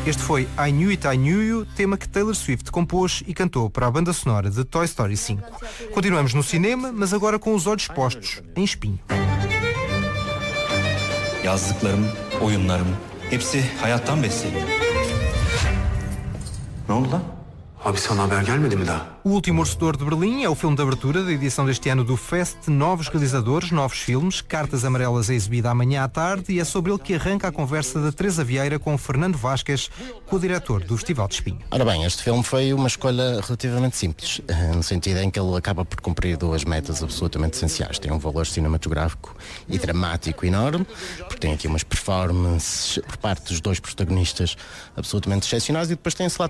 Este foi I Knew It, I Knew You, tema que Taylor Swift compôs e cantou para a banda sonora de Toy Story 5. Continuamos no cinema, mas agora com os olhos postos em Espinho. Yazdıklarım, oyunlarım, hepsi hayattan besleniyor. Ne oldu lan? Abi sana haber gelmedi mi daha? O Último Orcedor de Berlim é o filme de abertura da edição deste ano do Fest. Novos realizadores, novos filmes, Cartas Amarelas é exibida amanhã à tarde e é sobre ele que arranca a conversa da Teresa Vieira com Fernando Vasquez, co-diretor do Festival de Espinho. Ora bem, este filme foi uma escolha relativamente simples, no sentido em que ele acaba por cumprir duas metas absolutamente essenciais. Tem um valor cinematográfico e dramático enorme, porque tem aqui umas performances por parte dos dois protagonistas absolutamente excepcionais, e depois tem esse lado